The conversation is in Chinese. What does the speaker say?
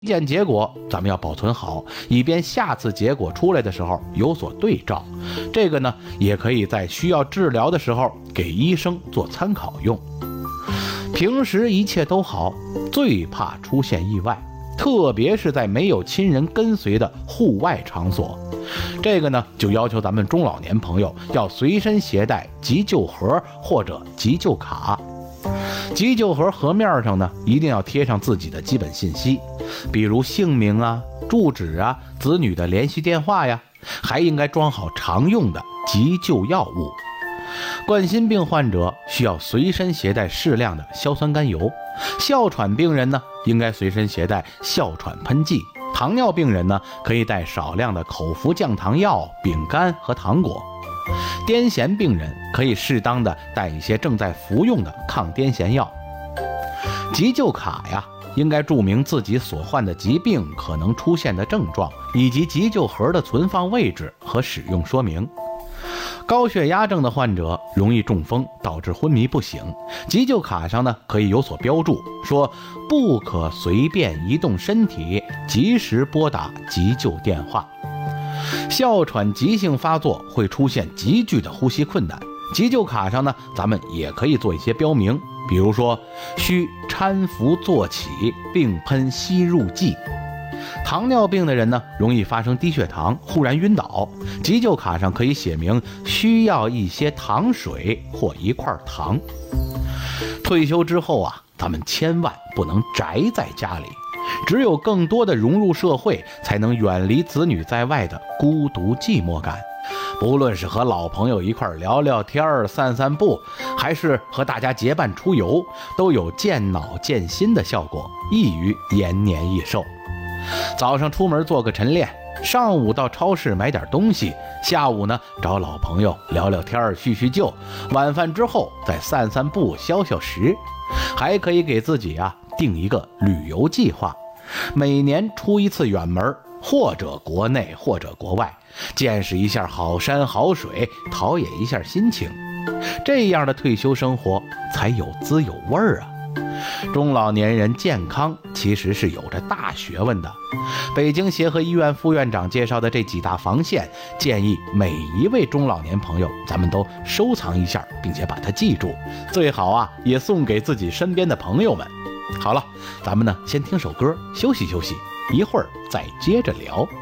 推荐结果咱们要保存好，以便下次结果出来的时候有所对照。这个呢，也可以在需要治疗的时候给医生做参考用。平时一切都好，最怕出现意外，特别是在没有亲人跟随的户外场所。这个呢，就要求咱们中老年朋友要随身携带急救盒或者急救卡。急救盒盒面上呢，一定要贴上自己的基本信息，比如姓名啊、住址啊、子女的联系电话呀，还应该装好常用的急救药物。冠心病患者需要随身携带适量的硝酸甘油，哮喘病人呢应该随身携带哮喘喷剂，糖尿病人呢可以带少量的口服降糖药、饼干和糖果。癫痫病人可以适当的带一些正在服用的抗癫痫药。急救卡呀，应该注明自己所患的疾病可能出现的症状，以及急救盒的存放位置和使用说明。高血压症的患者容易中风导致昏迷不醒，急救卡上呢可以有所标注，说不可随便移动身体，及时拨打急救电话。哮喘急性发作会出现急剧的呼吸困难，急救卡上呢咱们也可以做一些标明，比如说需搀扶坐起并喷吸入剂。糖尿病的人呢容易发生低血糖忽然晕倒，急救卡上可以写明需要一些糖水或一块糖。退休之后啊，咱们千万不能宅在家里，只有更多的融入社会，才能远离子女在外的孤独寂寞感。不论是和老朋友一块聊聊天、散散步，还是和大家结伴出游，都有健脑健心的效果，易于延年益寿。早上出门做个晨练，上午到超市买点东西，下午呢找老朋友聊聊天、叙叙旧，晚饭之后再散散步、消消食。还可以给自己定一个旅游计划，每年出一次远门，或者国内或者国外，见识一下好山好水，陶冶一下心情。这样的退休生活才有滋有味儿啊！中老年人健康其实是有着大学问的。北京协和医院副院长介绍的这几大防线，建议每一位中老年朋友咱们都收藏一下，并且把它记住，最好也送给自己身边的朋友们。好了，咱们呢先听首歌休息休息，一会儿再接着聊。